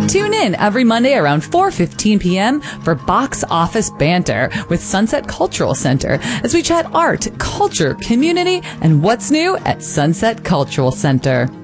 Tune in every Monday around 4:15 p.m. for Box Office Banter with Sunset Cultural Center as we chat art, culture, community, and what's new at Sunset Cultural Center.